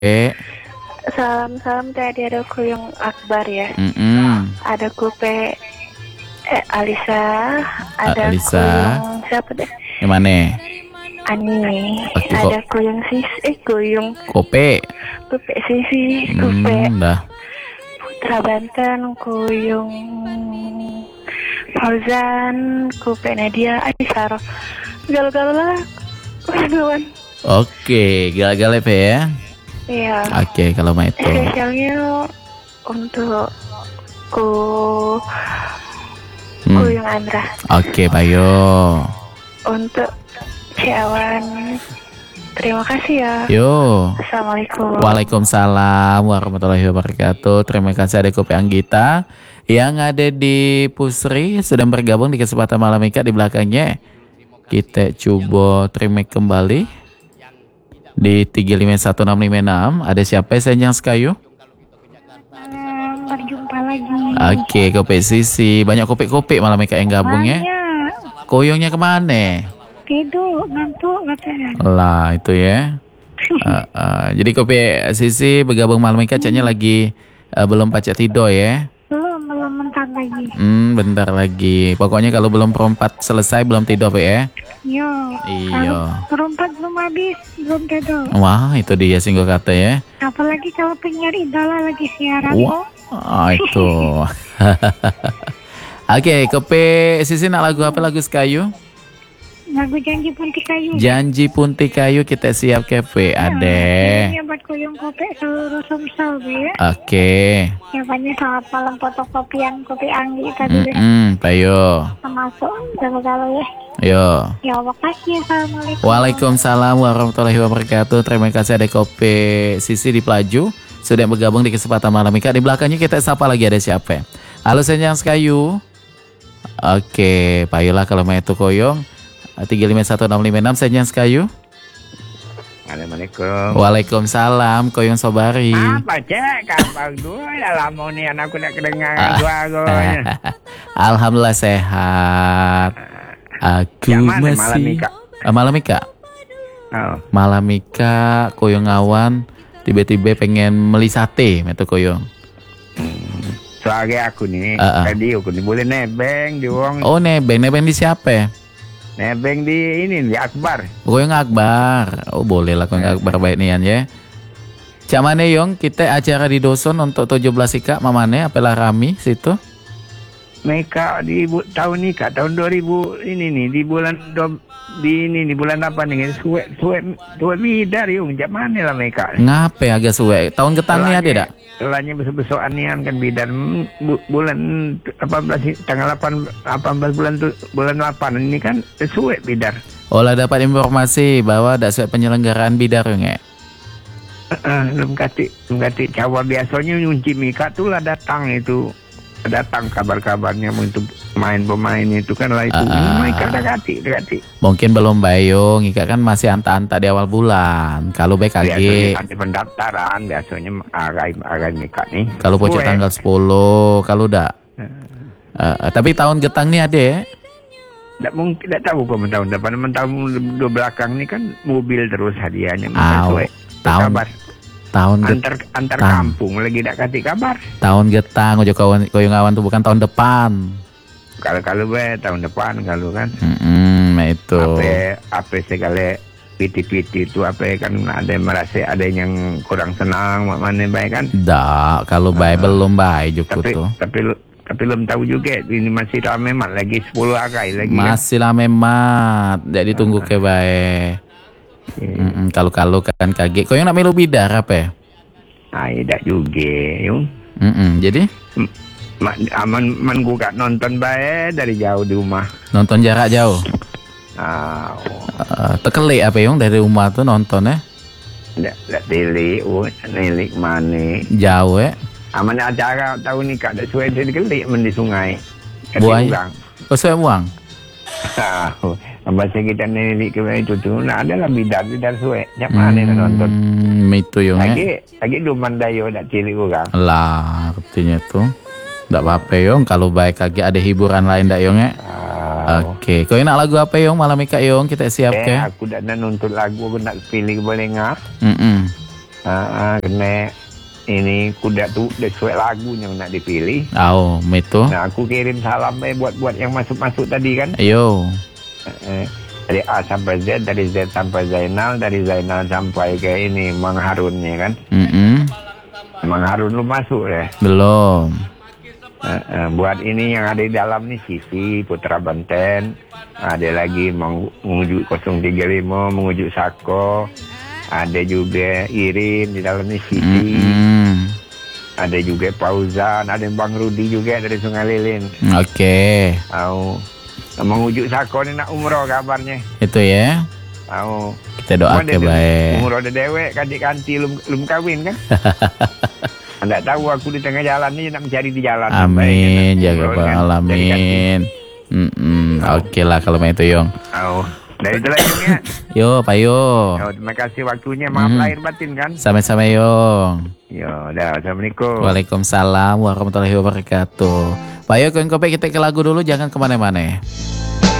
Salam-salam tadi ada Kuyung Akbar ya. Ada Kupe Alisa, ada Alisa. Kuyung siapa deh? Yang mana? Ani. Oke, Ada Kuyung Kuyung Kope. Kupe Sisi, Kupe Dah. Putra Banten, Kuyung Fauzan, Kupe Nadia, Aisyah. Galau-galau lah, kawan. Oke, gala-gala ya. Iya. Oke, kalau mau itu. Spesialnya untuk Kuyung Andra. Oke, Bayo. Untuk Ciawan, terima kasih ya. Yo. Assalamualaikum. Waalaikumsalam warahmatullahi wabarakatuh. Terima kasih ada Kopi Anggita yang ada di Pusri sedang bergabung di kesempatan malam ini di belakangnya. Kita coba terima kembali di 351656. Ada siapa yang Skayu? Berjumpa lagi. Oke, Kopi Sisi. Banyak kopi-kopi malam ini yang gabung ya. Koyongnya kemana? Tidur, ngantuk katanya. Lah itu ya. Jadi Kopi Sisi bergabung malam ini kacanya lagi belum pacak tidur ya. Belum mentar lagi. Bentar lagi. Pokoknya kalau belum perempat selesai belum tidur ya. Iya. Perempat belum habis, belum tidur. Wah itu dia singgah kata ya. Apalagi kalau penyiar idola lagi siaran. Wah itu. Oke, Kopi Sisi nak lagu apa, lagu Skayu? Lagu Janji Punti Kayu. Janji Punti Kayu kita siap Kopi. Ade. Ini buat Kuyung Kopi seluruh Sumsel ya. Oke. Siapanya selamat malam fotokopian Kopi Anggi tadi. Payo. Termasuk galau-galau ya. Yo. Ya makasih. Assalamualaikum. Waalaikumsalam warahmatullahi wabarakatuh. Terima kasih ada Kopi Sisi di Pelaju sudah bergabung di kesempatan malam ini. Di belakangnya kita sapa lagi, ada siapa? Halo Senjang Skayu. Oke, payolah kalau mau itu Koyong 351656 Senjang Skayu. Assalamualaikum. Waalaikumsalam Koyong Sobari. Apa cek kabar gue dalam ini anakku nak kedengaran suaranya. Alhamdulillah sehat. Aku masih malam Mika. Malam Mika Koyong awan tiba-tiba pengen beli sate metu Koyong. Soalnya aku nih tadi aku nih boleh nebeng di wong. Oh nebeng di siapa? Nebeng di ini di Akbar. Koyong Akbar. Oh boleh lah Koyong Akbar baik nian ya. Cak mana Yong kita acara di Doson untuk 17 Ika mamane apalah rami situ. Mereka di tahun ini kak tahun 2000 ini nih di bulan di bulan apa nih suwe bidar yuk jak mana lah mereka. Ngape agak suwe tahun getangnya ada tak? Telahnya besok anian kan bidar bulan 18 tanggal 18 bulan 8 ini kan suwe bidar. Olah dapat informasi bahwa ada suwe penyelenggaraan bidar nge. Belum kati cawa biasanya nyunci mika tuh lah datang kabar-kabarnya untuk pemain itu kan lah itu mereka dekati. Mungkin belum bayung, Ika kan masih anta-anta di awal bulan. Kalau baik lagi ada pendaftaran biasanya agak Mika nih. Kalau pocok tanggal 10, kalau udah. Tapi tahun getang nih ada ya? Tidak mungkin, tidak tahu kok tahun depan, tahun belakang nih kan mobil terus hadiahnya. Tahun antar kampung lagi tak kasih kabar. Tahun getang ojo koyong awan tuh bukan tahun depan. Kalau tahun depan kalau kan. Itu. Apa segala piti-piti itu apa kan ada yang merasa ada yang kurang senang mana baik kan. Dah, kalau baik belum baik juga tuh. Tapi belum tahu juga ini masih rame mat lagi 10 akai lagi. Masih rame mat. Jadi tunggu ke baik. Kalau kan kaget. Kau yang nak melu bidar apa ya? Tak juga yung. Jadi? Man gua nonton baik dari jauh di rumah. Nonton jarak jauh? Tekelik apa yung dari rumah tuh nonton ya? Tak tilik mana. Jauh ya? Aman acara tahun ni kak tak suai dia kelik di sungai. Buang? Oh suai buang? Bahasa kita nelik ke itu tu nak adalah bidar suwe. Jak mana nak nonton? Itu yung lagi duman dayo dak cilik orang. Lah, artinya tuh ndak apa-apa yung kalau baik lagi ada hiburan lain dak yung ya. Oke, kau nak lagu apa yung malam Ika yung kita siap ke? Aku dak nak nonton lagu, aku nak pilih boleh ngah. Kena ini kuda tuh sesuai lagunya nak dipilih. Itu. Nah aku kirim salam buat yang masuk tadi kan. Ayo. Dari A sampai Z, dari Z sampai Zainal, dari Zainal sampai ke ini Mang Harunnya kan. Mang Harun lu masuk deh. Belum. Buat ini yang ada di dalam nih Sisi Putra Benten, ada lagi mengujuk 035 mengujuk Sako, ada juga Irin di dalam nih Sisi, ada juga Fauzan, ada Bang Rudi juga dari Sungai Lilin. Oke. Mengujuk Sako ini nak umroh kabarnya. Itu ya. Kita doa ke baik. Umroh ada dewek kanti belum kawin kan. Anda tahu aku di tengah jalan ini nak mencari di jalan. Amin, jaga pengalamin. Oke lah kalau itu Yong. Dari itu lagi ya. Yo, Pak Yo. Terima kasih waktunya. Maaf lahir batin kan. Sama-sama Yong. Yo, dah. Assalamualaikum. Waalaikumsalam warahmatullahi wabarakatuh. Pak Yo, kopi kita ke lagu dulu, jangan kemana-mana.